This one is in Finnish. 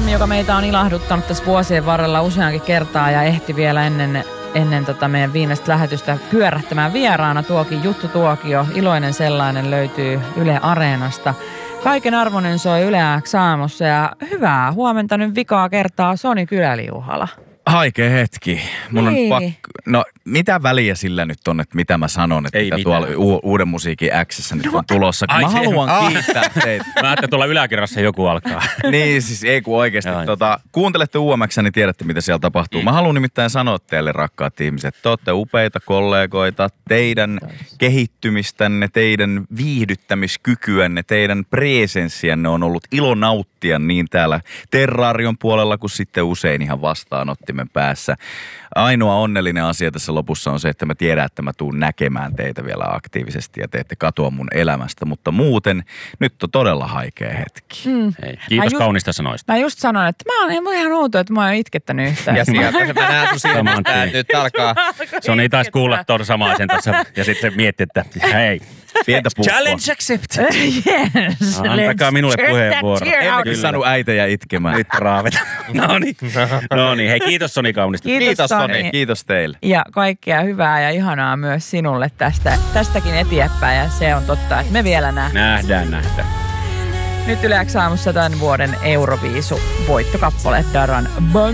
Suomi, joka meitä on ilahduttanut tässä vuosien varrella useankin kertaa ja ehti vielä ennen meidän viimeistä lähetystä pyörähtämään vieraana Juttu Tuokio. Iloinen sellainen löytyy Yle Areenasta. Kaiken arvoinen soi Yle X aamussa ja hyvää huomenta nyt vikaa kertaa Soni Kyläliuhala. Haikea hetki. Mun on no mitä väliä sillä nyt on, että mitä mä sanon, että mitä tuolla uuden musiikin X:ssä nyt on tulossa. Mä haluan kiittää teitä. Mä ajattelin, tuolla yläkerrassa joku alkaa. Niin siis ei kun oikeasti. Kuuntelette UMX, niin tiedätte mitä siellä tapahtuu. Mä haluan nimittäin sanoa teille rakkaat ihmiset, te olette upeita kollegoita, teidän kehittymistänne, teidän viihdyttämiskykyänne, teidän presenssiänne on ollut ilo nauttia niin täällä Terrarion puolella kuin sitten usein ihan vastaanottimen päässä. Ainoa onnellinen asia tässä lopussa on se, että mä tiedän, että mä tuun näkemään teitä vielä aktiivisesti ja te ette katoa mun elämästä. Mutta muuten nyt on todella haikea hetki. Hei, kiitos kaunista sanoista. Mä just sanoin, että mä oon ihan outo, että mä oon itkettänyt yhtään. Ja sieltä mä näen sun silmään, nyt alkaa. Soni taisi kuulla tuon samaisen tässä ja sitten se mietti, että hei. Pientä puhua. Challenge accepted. Yes. Antakaa minulle puheenvuoro. Emmekö saanut äitejä itkemään? Nyt raaveta. No niin. Hei, kiitos Soni kaunista. Kiitos Soni. Kiitos teille. Ja kaikkea hyvää ja ihanaa myös sinulle tästäkin eteenpäin. Ja se on totta, että me vielä Nähdään. Nyt Yle X aamussa tämän vuoden Euroviisu voittokappale Daran Bang.